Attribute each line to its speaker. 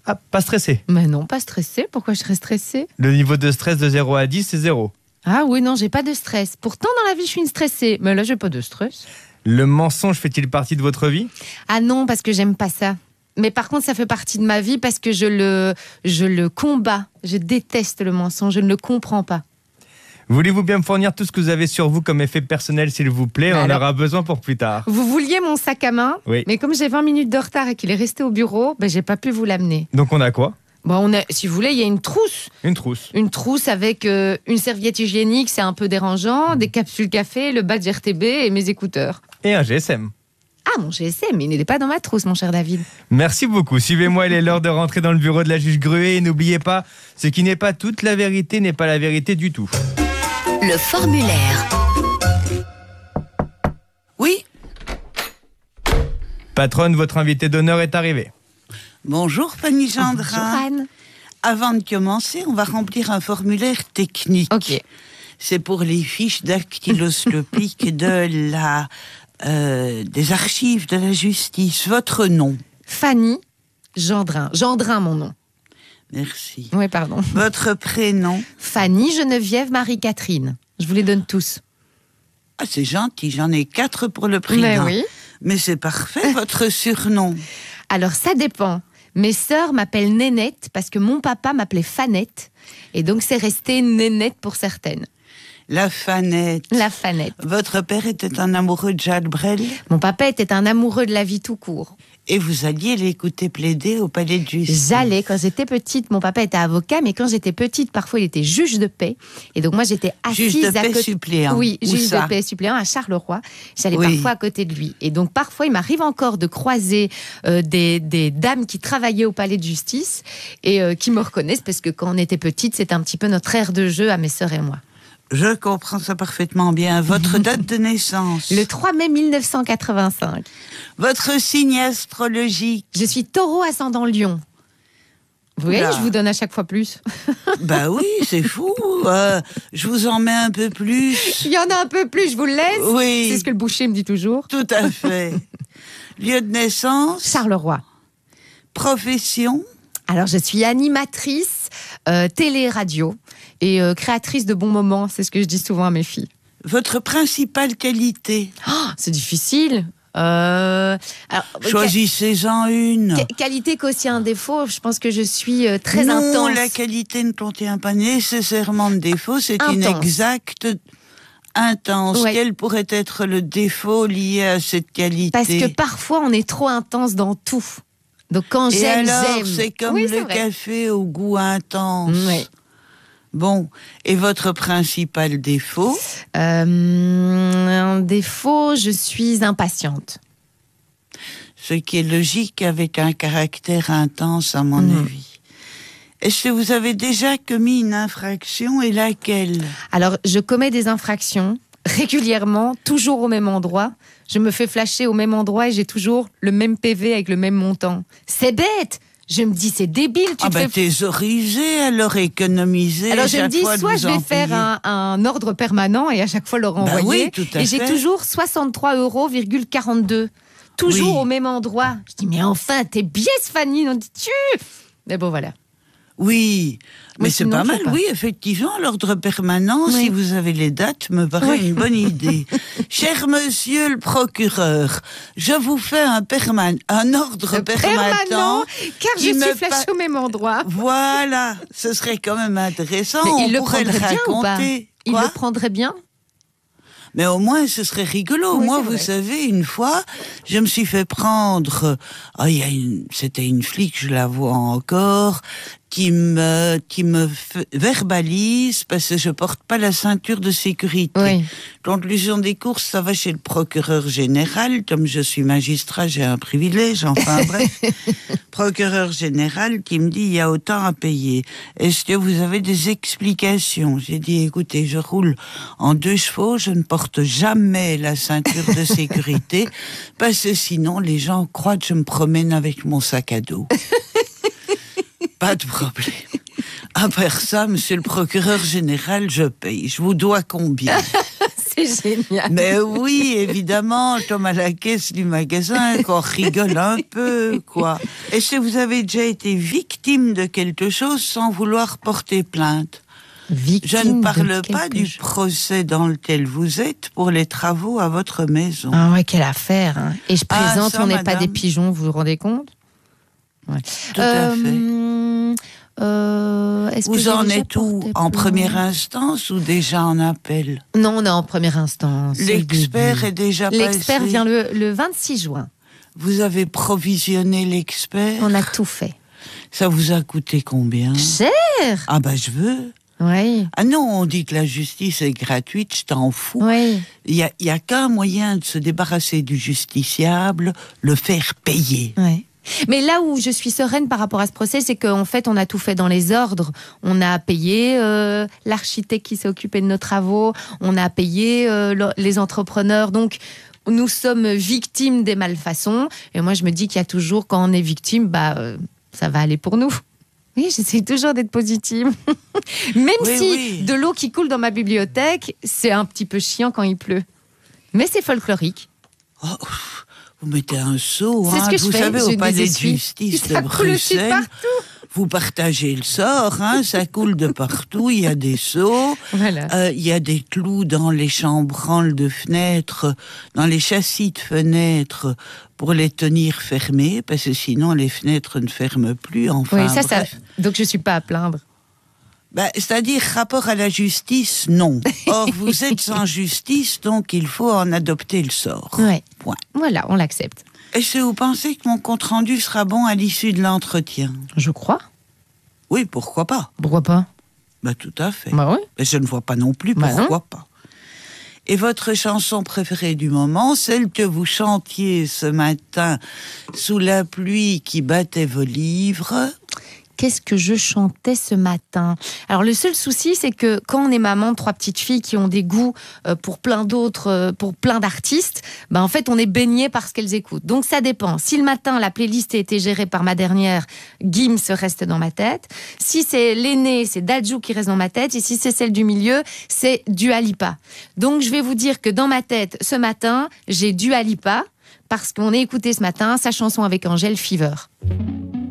Speaker 1: Ah, pas stressé?
Speaker 2: Mais non, pas stressée. Pourquoi je serais stressée?
Speaker 1: Le niveau de stress de 0 à 10, c'est 0.
Speaker 2: Ah oui, non, j'ai pas de stress. Pourtant, dans la vie, je suis une stressée. Mais là, j'ai pas de stress.
Speaker 1: Le mensonge fait-il partie de votre vie?
Speaker 2: Ah non, parce que j'aime pas ça. Mais par contre, ça fait partie de ma vie parce que je le combats. Je déteste le mensonge, je ne le comprends pas.
Speaker 1: Voulez-vous bien me fournir tout ce que vous avez sur vous comme effet personnel, s'il vous plaît? On en aura besoin pour plus tard.
Speaker 2: Vous vouliez mon sac à main,
Speaker 1: oui.
Speaker 2: Mais comme j'ai 20 minutes de retard et qu'il est resté au bureau, j'ai pas pu vous l'amener.
Speaker 1: Donc on a quoi?
Speaker 2: Si vous voulez, il y a une trousse.
Speaker 1: Une trousse.
Speaker 2: Une trousse avec une serviette hygiénique, c'est un peu dérangeant, des capsules café, le badge RTB et mes écouteurs.
Speaker 1: Et un GSM.
Speaker 2: Ah, mon GSM, il n'était pas dans ma trousse, mon cher David.
Speaker 1: Merci beaucoup. Suivez-moi, il est l'heure de rentrer dans le bureau de la juge Gruet. Et n'oubliez pas, ce qui n'est pas toute la vérité n'est pas la vérité du tout.
Speaker 3: Le formulaire.
Speaker 4: Oui.
Speaker 1: Patronne, votre invité d'honneur est arrivé.
Speaker 4: Bonjour Fanny Gendrin.
Speaker 2: Bonjour Anne.
Speaker 4: Avant de commencer, on va remplir un formulaire technique.
Speaker 2: Ok.
Speaker 4: C'est pour les fiches dactyloscopiques des archives de la justice. Votre nom?
Speaker 2: Fanny Gendrin. Gendrin, mon nom.
Speaker 4: Merci.
Speaker 2: Oui, pardon.
Speaker 4: Votre prénom?
Speaker 2: Fanny Geneviève Marie-Catherine. Je vous les donne tous.
Speaker 4: Ah, c'est gentil, j'en ai 4 pour le prix
Speaker 2: Mais
Speaker 4: d'un.
Speaker 2: oui.
Speaker 4: Mais c'est parfait, votre surnom?
Speaker 2: Alors, ça dépend. Mes sœurs m'appellent Nénette parce que mon papa m'appelait Fanette. Et donc, c'est resté Nénette pour certaines.
Speaker 4: La Fanette.
Speaker 2: La Fanette.
Speaker 4: Votre père était un amoureux de Jacques Brel?
Speaker 2: Mon papa était un amoureux de la vie tout court.
Speaker 4: Et vous alliez l'écouter plaider au palais de justice?
Speaker 2: J'allais, quand j'étais petite, mon papa était avocat, mais quand j'étais petite, parfois il était juge de paix. Et donc moi j'étais assise
Speaker 4: juge de
Speaker 2: à
Speaker 4: paix
Speaker 2: côté.
Speaker 4: suppléant.
Speaker 2: Oui,
Speaker 4: Où
Speaker 2: juge
Speaker 4: ça?
Speaker 2: de paix suppléant à Charleroi. J'allais
Speaker 4: Oui.
Speaker 2: parfois à côté de lui. Et donc parfois il m'arrive encore de croiser des dames qui travaillaient au palais de justice et qui me reconnaissent parce que quand on était petite, c'était un petit peu notre aire de jeu à mes sœurs et moi.
Speaker 4: Je comprends ça parfaitement bien. Votre date de naissance?
Speaker 2: Le 3 mai 1985.
Speaker 4: Votre signe astrologique?
Speaker 2: Je suis taureau ascendant Lion. Vous voyez,
Speaker 4: Oula.
Speaker 2: je vous donne à chaque fois plus.
Speaker 4: Bah oui, c'est fou. Je vous en mets un peu plus.
Speaker 2: Il y en a un peu plus, je vous le laisse.
Speaker 4: Oui.
Speaker 2: C'est ce que le boucher me dit toujours.
Speaker 4: Tout à fait. Lieu de naissance?
Speaker 2: Charleroi.
Speaker 4: Profession?
Speaker 2: Alors, je suis animatrice télé-radio et créatrice de bons moments. C'est ce que je dis souvent à mes filles.
Speaker 4: Votre principale qualité?
Speaker 2: Oh, c'est difficile. Alors,
Speaker 4: Choisissez-en une.
Speaker 2: Qualité qu'aussi un défaut. Je pense que je suis très
Speaker 4: non,
Speaker 2: intense.
Speaker 4: la qualité ne contient pas nécessairement de défaut. C'est
Speaker 2: Intense.
Speaker 4: inexact. Intense.
Speaker 2: Ouais.
Speaker 4: Quel pourrait être le défaut lié à cette qualité?
Speaker 2: Parce que parfois, on est trop intense dans tout. Donc, quand
Speaker 4: Et
Speaker 2: j'aime,
Speaker 4: alors,
Speaker 2: j'aime.
Speaker 4: c'est comme
Speaker 2: Oui, c'est
Speaker 4: le
Speaker 2: vrai.
Speaker 4: café au goût intense.
Speaker 2: Ouais.
Speaker 4: Bon, et votre principal défaut?
Speaker 2: Un défaut, je suis impatiente.
Speaker 4: Ce qui est logique avec un caractère intense, à mon avis. Est-ce que vous avez déjà commis une infraction et laquelle?
Speaker 2: Alors, je commets des infractions régulièrement, toujours au même endroit. Je me fais flasher au même endroit et j'ai toujours le même PV avec le même montant. C'est bête! Je me dis, c'est débile, tu
Speaker 4: Ah
Speaker 2: te
Speaker 4: ben
Speaker 2: fais...
Speaker 4: thésoriser, alors économiser.
Speaker 2: Alors je me
Speaker 4: chaque
Speaker 2: dis,
Speaker 4: fois de
Speaker 2: soit
Speaker 4: vous
Speaker 2: je vais
Speaker 4: en
Speaker 2: faire
Speaker 4: payer.
Speaker 2: un ordre permanent et à chaque fois le renvoyer.
Speaker 4: oui, tout à
Speaker 2: et j'ai
Speaker 4: fait.
Speaker 2: toujours 63,42 €. Toujours
Speaker 4: Oui.
Speaker 2: au même endroit. Je dis, mais enfin, t'es biaise, Fanny. On dit, mais bon, voilà.
Speaker 4: Oui, mais c'est
Speaker 2: sinon,
Speaker 4: pas
Speaker 2: je
Speaker 4: mal,
Speaker 2: sais pas.
Speaker 4: oui, effectivement, l'ordre permanent,
Speaker 2: Oui.
Speaker 4: si vous avez les dates, me paraît une bonne idée. Cher monsieur le procureur, je vous fais un ordre permanent.
Speaker 2: Car je
Speaker 4: qui
Speaker 2: suis
Speaker 4: me
Speaker 2: flashée au même endroit.
Speaker 4: Voilà, ce serait quand même intéressant,
Speaker 2: Mais
Speaker 4: on
Speaker 2: il le
Speaker 4: pourrait le
Speaker 2: prendrait bien ou pas?
Speaker 4: raconter.
Speaker 2: Il
Speaker 4: Quoi
Speaker 2: le prendrait bien?
Speaker 4: Mais au moins, ce serait rigolo.
Speaker 2: Oui,
Speaker 4: Moi,
Speaker 2: c'est
Speaker 4: vous
Speaker 2: vrai.
Speaker 4: savez, une fois, je me suis fait prendre... C'était une flic, je la vois encore, qui me verbalise parce que je porte pas la ceinture de sécurité.
Speaker 2: Oui.
Speaker 4: Conclusion des courses, ça va chez le procureur général. Comme je suis magistrat, j'ai un privilège, enfin bref. Procureur général qui me dit, il y a autant à payer. Est-ce que vous avez des explications? J'ai dit, écoutez, je roule en 2 chevaux, je ne porte jamais la ceinture de sécurité, parce que sinon les gens croient que je me promène avec mon sac à dos. Pas de problème. Après ça, monsieur le procureur général, je paye. Je vous dois combien?
Speaker 2: C'est C'est génial.
Speaker 4: Mais oui, évidemment, comme à la caisse du magasin, qu'on rigole un peu, quoi. Est-ce que vous avez déjà été victime de quelque chose sans vouloir porter plainte? Je ne parle pas du procès dans lequel vous êtes pour les travaux à votre maison.
Speaker 2: Ah ouais, quelle affaire. Hein. Et je présente,
Speaker 4: ça,
Speaker 2: on n'est pas
Speaker 4: madame.
Speaker 2: des pigeons, vous vous rendez compte? Ouais.
Speaker 4: Tout à fait.
Speaker 2: Est-ce que
Speaker 4: Vous
Speaker 2: j'ai
Speaker 4: en
Speaker 2: déjà
Speaker 4: êtes où?
Speaker 2: porté
Speaker 4: En
Speaker 2: plainte?
Speaker 4: première instance ou déjà en appel?
Speaker 2: Non, on est en première instance.
Speaker 4: L'expert est déjà passé.
Speaker 2: L'expert vient le 26 juin.
Speaker 4: Vous avez provisionné l'expert?
Speaker 2: On a tout fait.
Speaker 4: Ça vous a coûté combien?
Speaker 2: Cher.
Speaker 4: Ah bah je veux.
Speaker 2: Oui.
Speaker 4: Ah non, on dit que la justice est gratuite, je t'en fous.
Speaker 2: Oui.
Speaker 4: Il y a qu'un moyen de se débarrasser du justiciable, le faire payer.
Speaker 2: Ouais. Mais là où je suis sereine par rapport à ce procès, c'est qu'en fait, on a tout fait dans les ordres. On a payé l'architecte qui s'est occupé de nos travaux, on a payé les entrepreneurs. Donc, nous sommes victimes des malfaçons. Et moi, je me dis qu'il y a toujours, quand on est victime, ça va aller pour nous. Oui, j'essaie toujours d'être positive. Même si de l'eau qui coule dans ma bibliothèque, c'est un petit peu chiant quand il pleut. Mais c'est folklorique.
Speaker 4: Oh, vous mettez un seau,
Speaker 2: C'est ce que je
Speaker 4: vous
Speaker 2: fais,
Speaker 4: savez,
Speaker 2: je
Speaker 4: au palais de
Speaker 2: désessuie.
Speaker 4: justice
Speaker 2: Ça
Speaker 4: de
Speaker 2: coule aussi
Speaker 4: Bruxelles.
Speaker 2: partout.
Speaker 4: Vous partagez le sort, ça coule de partout, il y a des seaux,
Speaker 2: Voilà.
Speaker 4: il y a des clous dans les chambranles de fenêtres, dans les châssis de fenêtres, pour les tenir fermés, parce que sinon les fenêtres ne ferment plus, enfin.
Speaker 2: Oui, ça,
Speaker 4: bref.
Speaker 2: donc je suis pas à plaindre.
Speaker 4: C'est-à-dire, rapport à la justice, non. Or, vous êtes sans justice, donc il faut en adopter le sort.
Speaker 2: Ouais.
Speaker 4: Point.
Speaker 2: Voilà, on l'accepte.
Speaker 4: Est-ce que vous pensez que mon compte-rendu sera bon à l'issue de l'entretien?
Speaker 2: Je crois.
Speaker 4: Oui, pourquoi pas?
Speaker 2: Pourquoi pas?
Speaker 4: Tout à fait.
Speaker 2: Bah oui.
Speaker 4: Mais je ne vois pas non plus pourquoi pas. Et votre chanson préférée du moment, celle que vous chantiez ce matin sous la pluie qui battait vos livres?
Speaker 2: Qu'est-ce que je chantais ce matin? Alors le seul souci, c'est que quand on est maman de 3 petites filles qui ont des goûts pour plein d'autres, pour plein d'artistes, en fait on est baigné par ce qu'elles écoutent. Donc ça dépend. Si le matin la playlist a été gérée par ma dernière, Gims reste dans ma tête. Si c'est l'aînée, c'est Dadju qui reste dans ma tête. Et si c'est celle du milieu, c'est Dua Lipa. Donc je vais vous dire que dans ma tête, ce matin, j'ai Dua Lipa parce qu'on a écouté ce matin sa chanson avec Angèle, Fever.